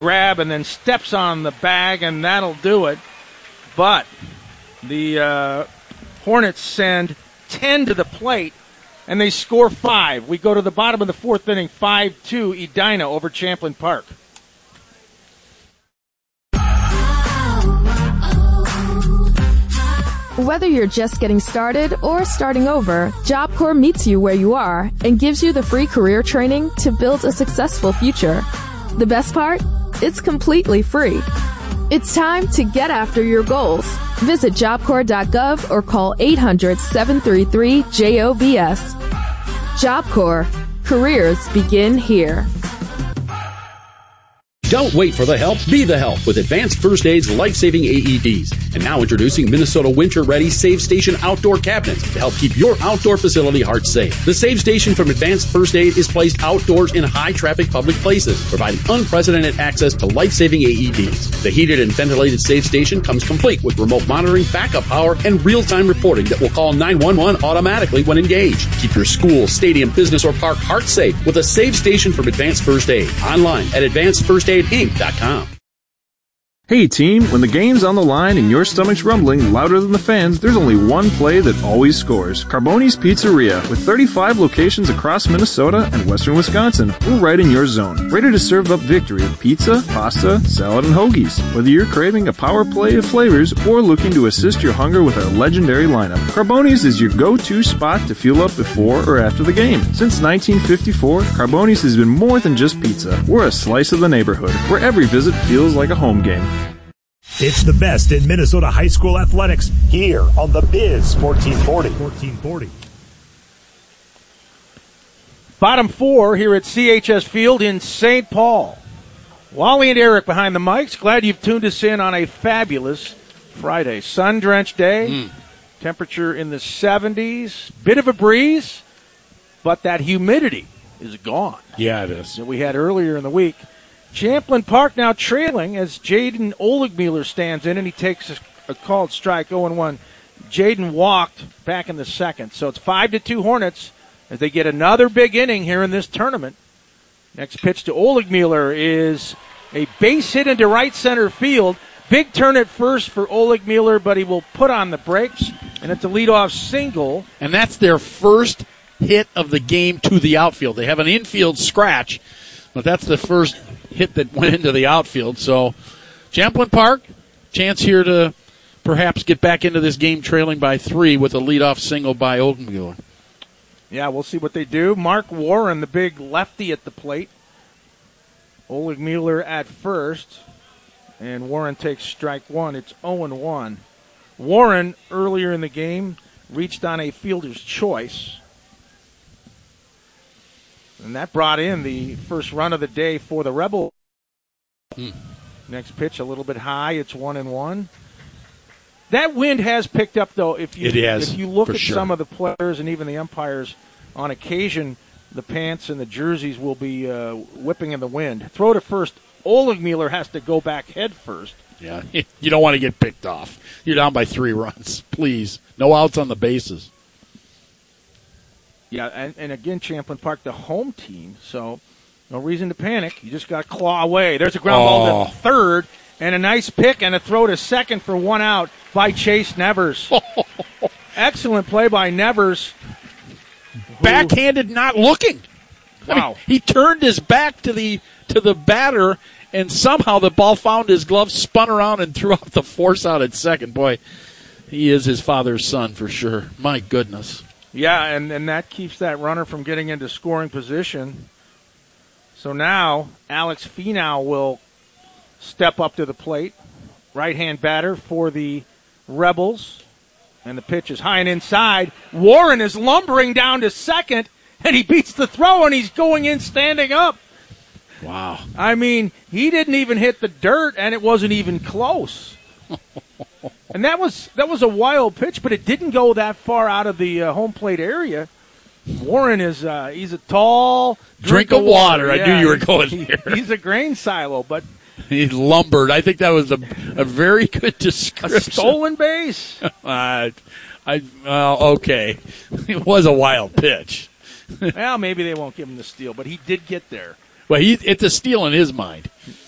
grab and then steps on the bag, and that'll do it. But the Hornets send 10 to the plate, and they score 5. We go to the bottom of the fourth inning, 5-2 Edina over Champlin Park. Whether you're just getting started or starting over, Job Corps meets you where you are and gives you the free career training to build a successful future. The best part? It's completely free. It's time to get after your goals. Visit jobcorps.gov or call 800-733-JOBS. Job Corps. Careers begin here. Don't wait for the help, be the help with Advanced First Aid's life-saving AEDs. And now introducing Minnesota Winter-Ready Save Station Outdoor Cabinets to help keep your outdoor facility heart safe. The Save Station from Advanced First Aid is placed outdoors in high-traffic public places, providing unprecedented access to life-saving AEDs. The heated and ventilated Save Station comes complete with remote monitoring, backup power, and real-time reporting that will call 911 automatically when engaged. Keep your school, stadium, business, or park heart safe with a Save Station from Advanced First Aid. Online at advancedfirstaidinc.com. Hey team, when the game's on the line and your stomach's rumbling louder than the fans, there's only one play that always scores. Carboni's Pizzeria. With 35 locations across Minnesota and western Wisconsin, we're right in your zone. Ready to serve up victory of pizza, pasta, salad, and hoagies. Whether you're craving a power play of flavors or looking to assist your hunger with our legendary lineup, Carboni's is your go-to spot to fuel up before or after the game. Since 1954, Carboni's has been more than just pizza. We're a slice of the neighborhood, where every visit feels like a home game. It's the best in Minnesota high school athletics here on the Biz 1440. Bottom 4 here at CHS Field in St. Paul. Wally and Eric behind the mics. Glad you've tuned us in on a fabulous Friday. Sun-drenched day. Temperature in the 70s. Bit of a breeze, but that humidity is gone. Yeah, it is. That we had earlier in the week. Champlin Park now trailing as Jaden Oligmueller stands in, and he takes a called strike, 0-1. Jaden walked back in the second. So it's 5-2 Hornets as they get another big inning here in this tournament. Next pitch to Oligmueller is a base hit into right center field. Big turn at first for Oligmueller, but he will put on the brakes, and it's a leadoff single. And that's their first hit of the game to the outfield. They have an infield scratch, but that's the first hit that went into the outfield. So Champlin Park, chance here to perhaps get back into this game trailing by 3 with a leadoff single by Oligmueller. Yeah, we'll see what they do. Mark Warren, the big lefty at the plate. Oligmueller at first, and Warren takes strike 1. It's 0-1. Warren, earlier in the game, reached on a fielder's choice. And that brought in the first run of the day for the Rebels. Next pitch, a little bit high. It's 1-1. That wind has picked up, though. If you look at some of the players and even the umpires, on occasion, the pants and the jerseys will be whipping in the wind. Throw to first. Oligmueller has to go back head first. Yeah, you don't want to get picked off. You're down by 3 runs. Please. No outs on the bases. Yeah, and again, Champlin Park, the home team, so no reason to panic. You just got to claw away. There's a ground ball to third, and a nice pick and a throw to second for 1 out by Chase Nevers. Excellent play by Nevers. Backhanded, not looking. Wow. I mean, he turned his back to the batter, and somehow the ball found his glove, spun around, and threw out the force out at second. Boy, he is his father's son for sure. My goodness. Yeah, and that keeps that runner from getting into scoring position. So now Alex Finau will step up to the plate. Right-hand batter for the Rebels. And the pitch is high and inside. Warren is lumbering down to second, and he beats the throw, and he's going in standing up. Wow. I mean, he didn't even hit the dirt, and it wasn't even close. And that was a wild pitch, but it didn't go that far out of the home plate area. Warren is he's a tall drink of water. I knew you were going there. He's a grain silo, but he lumbered. I think that was a very good description. A stolen base. Okay, it was a wild pitch. Well, maybe they won't give him the steal, but he did get there. Well, it's a steal in his mind.